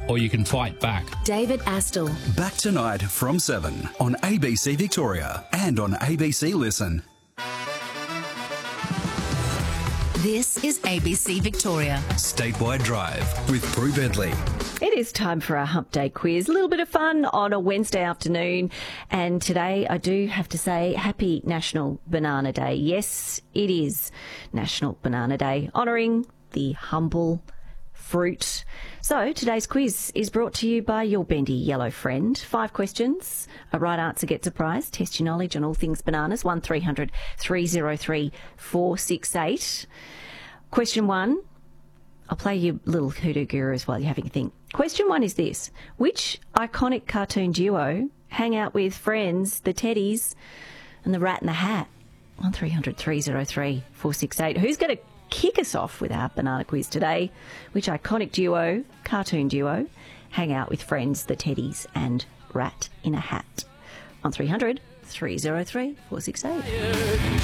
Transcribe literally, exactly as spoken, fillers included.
or you can fight back. David Astle. Back tonight from seven on A B C Victoria and on A B C Listen. This is A B C Victoria. Statewide Drive with Prue Bentley. It is time for our Hump Day quiz. A little bit of fun on a Wednesday afternoon. And today I do have to say happy National Banana Day. Yes, it is National Banana Day, honouring the humble fruit. So today's quiz is brought to you by your bendy yellow friend. Five questions. A right answer gets a prize. Test your knowledge on all things bananas. one three hundred three oh three four six eight. Question one. I'll play you little hoodoo gurus while you're having a think. Question one is this. Which iconic cartoon duo hang out with friends, the Teddies and the Rat in the Hat? one three hundred three oh three four six eight. Who's going to kick us off with our banana quiz today? Which iconic duo, cartoon duo, hang out with friends, the Teddies and Rat in a Hat? one three hundred three oh three four six eight.